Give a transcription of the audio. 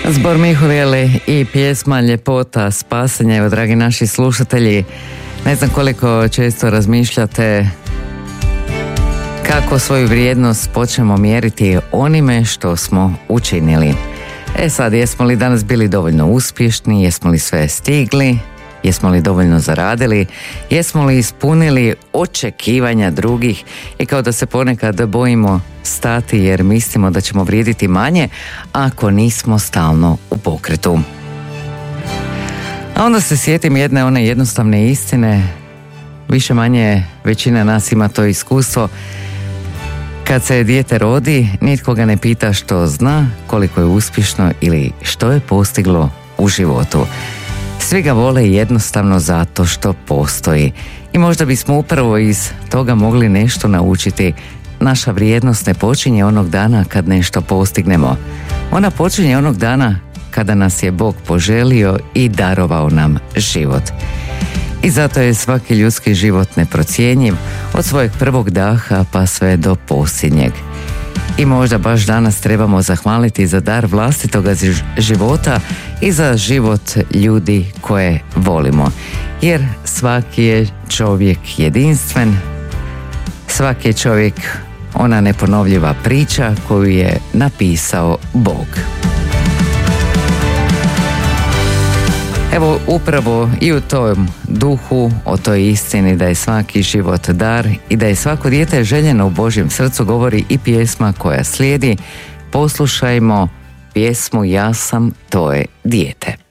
Zbor Mihoveli i pjesma Ljepota spasenja. Evo, dragi naši slušatelji, ne znam koliko često razmišljate kako svoju vrijednost počnemo mjeriti onime što smo učinili. Sad, jesmo li danas bili dovoljno uspješni, jesmo li sve stigli, jesmo li dovoljno zaradili, jesmo li ispunili očekivanja drugih i kao da se ponekad bojimo stati jer mislimo da ćemo vrijediti manje ako nismo stalno u pokretu. A onda se sjetim jedne one jednostavne istine, više manje većina nas ima to iskustvo. Kad se dijete rodi, nitko ga ne pita što zna, koliko je uspješno ili što je postiglo u životu. Svi ga vole jednostavno zato što postoji. I možda bismo upravo iz toga mogli nešto naučiti. Naša vrijednost ne počinje onog dana kad nešto postignemo. Ona počinje onog dana kada nas je Bog poželio i darovao nam život. I zato je svaki ljudski život neprocjenjiv, od svojeg prvog daha pa sve do posljednjeg. I možda baš danas trebamo zahvaliti za dar vlastitoga života i za život ljudi koje volimo. Jer svaki je čovjek jedinstven, svaki je čovjek ona neponovljiva priča koju je napisao Bog. Evo, upravo i u tom duhu, o toj istini da je svaki život dar i da je svako dijete željeno u Božjem srcu govori i pjesma koja slijedi. Poslušajmo pjesmu Ja sam tvoje dijete.